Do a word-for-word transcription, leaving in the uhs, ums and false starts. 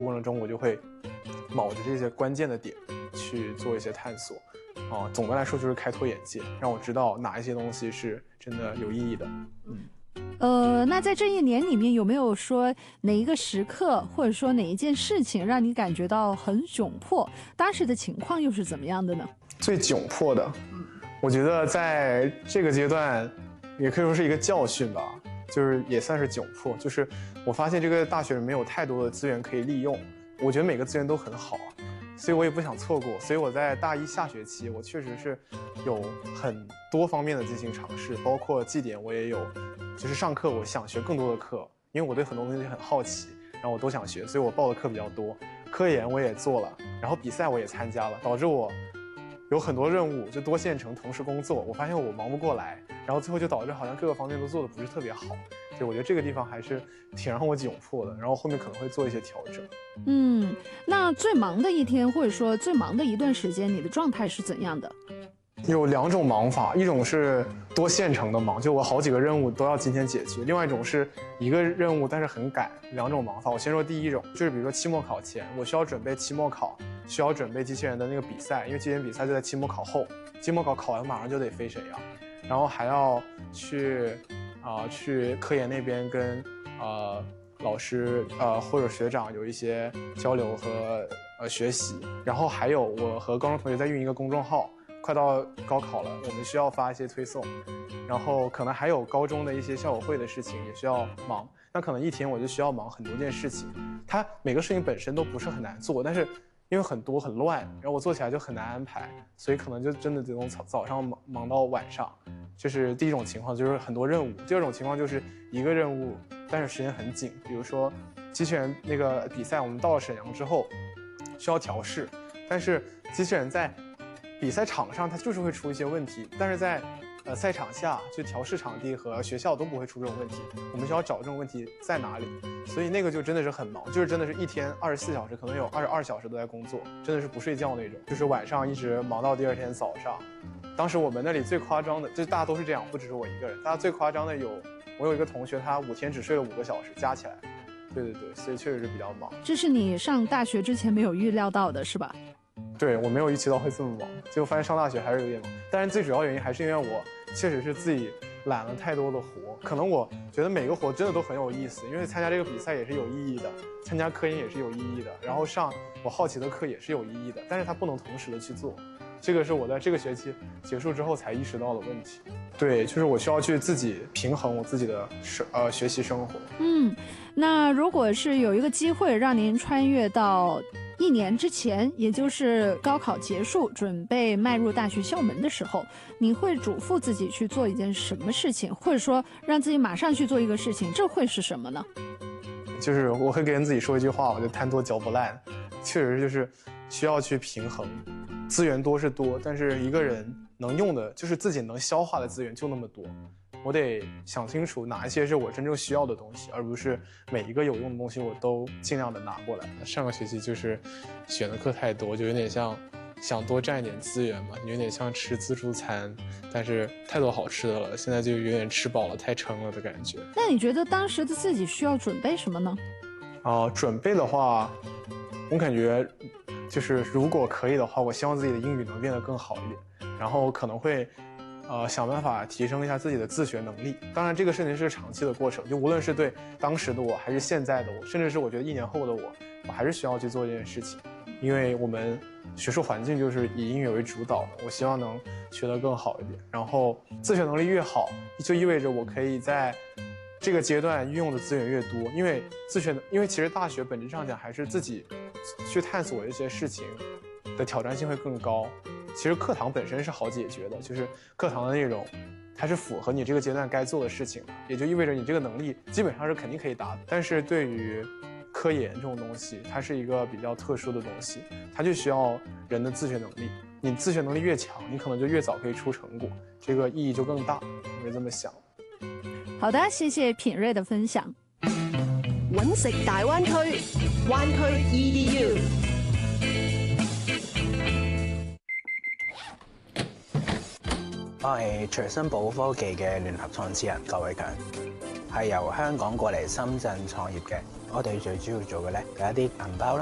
过程中，我就会卯着这些关键的点去做一些探索。啊、呃，总的来说就是开拓眼界，让我知道哪一些东西是真的有意义的。嗯。 呃，那在这一年里面，有没有说哪一个时刻，或者说哪一件事情，让你感觉到很窘迫？当时的情况又是怎么样的呢？ 最窘迫的，我觉得在这个阶段，也可以说是一个教训吧，就是也算是窘迫。就是我发现这个大学没有太多的资源可以利用，我觉得每个资源都很好，所以我也不想错过。所以我在大一下学期，我确实是有很多方面的进行尝试，包括绩点我也有。就是上课我想学更多的课，因为我对很多东西很好奇，然后我都想学，所以我报的课比较多。科研我也做了，然后比赛我也参加了，导致我有很多任务就多线程同时工作，我发现我忙不过来，然后最后就导致好像各个方面都做的不是特别好。所以我觉得这个地方还是挺让我窘迫的，然后后面可能会做一些调整。 嗯，那最忙的一天或者说最忙的一段时间，你的状态是怎样的？ 有两种忙法，一种是多线程的忙，就我好几个任务都要今天解决；另外一种是一个任务但是很赶，两种忙法。我先说第一种，就是比如说期末考前，我需要准备期末考，需要准备机器人的那个比赛，因为机器人比赛就在期末考后，期末考考完马上就得飞沈阳，然后还要去啊、呃、去科研那边跟呃老师呃或者学长有一些交流和呃学习，然后还有我和高中同学在运营一个公众号。快到高考了，我们需要发一些推送，然后可能还有高中的一些校友会的事情也需要忙。那可能一天我就需要忙很多件事情，它每个事情本身都不是很难做，但是因为很多很乱，然后我做起来就很难安排，所以可能就真的得从早上忙忙到晚上。这是第一种情况，就是很多任务。第二种情况就是一个任务，但是时间很紧，比如说机器人那个比赛，我们到了沈阳之后需要调试，但是机器人在比赛场上它就是会出一些问题，但是在呃赛场下就调试场地和学校都不会出这种问题，我们需要找这种问题在哪里，所以那个就真的是很忙，就是真的是一天二十四小时，可能有二十二小时都在工作，真的是不睡觉那种，就是晚上一直忙到第二天早上。当时我们那里最夸张的，就大家都是这样，不只是我一个人，大家最夸张的有我有一个同学，他五天只睡了五个小时加起来。对对对，所以确实是比较忙。 这是你上大学之前没有预料到的，是吧？ 对，我没有预期到会这么忙，结果发现上大学还是有点忙。当然最主要原因还是因为我确实是自己揽了太多的活，可能我觉得每个活真的都很有意思，因为参加这个比赛也是有意义的，参加科研也是有意义的，然后上我好奇的课也是有意义的，但是它不能同时的去做，这个是我在这个学期结束之后才意识到的问题。对，就是我需要去自己平衡我自己的生呃学习生活。 嗯，那如果是有一个机会让您穿越到一年之前，也就是高考结束，准备迈入大学校门的时候，你会嘱咐自己去做一件什么事情，或者说让自己马上去做一个事情，这会是什么呢？ 就是我会跟自己说一句话，我就贪多嚼不烂，确实就是需要去平衡，资源多是多，但是一个人能用的，就是自己能消化的资源就那么多。我得想清楚哪一些是我真正需要的东西，而不是每一个有用的东西我都尽量的拿过来。上个学期就是选的课太多，就有点像想多占一点资源嘛，有点像吃自助餐，但是太多好吃的了，现在就有点吃饱了太撑了的感觉。 那你觉得当时的自己需要准备什么呢？ 啊、呃，准备的话，我感觉就是如果可以的话，我希望自己的英语能变得更好一点，然后可能会呃，想办法提升一下自己的自学能力。当然，这个事情是长期的过程，就无论是对当时的我，还是现在的我，甚至是我觉得一年后的我，我还是需要去做这件事情。因为我们学术环境就是以英语为主导的，我希望能学得更好一点。然后自学能力越好，就意味着我可以在这个阶段运用的资源越多。因为自学，因为其实大学本质上讲还是自己去探索一些事情的挑战性会更高。其实课堂本身是好解决的，就是课堂的内容它是符合你这个阶段该做的事情的，也就意味着你这个能力基本上是肯定可以达的。但是对于科研这种东西，它是一个比较特殊的东西，它就需要人的自学能力。你自学能力越强，你可能就越早可以出成果，这个意义就更大，我是这麼想。 好的，謝謝品瑞的分享。 揾食大灣區，灣區 E D U。 我係隨身寶科技嘅聯合創始人郭偉強。 係由香港過嚟深圳創業嘅。我哋最主要做嘅咧係一啲銀包啦。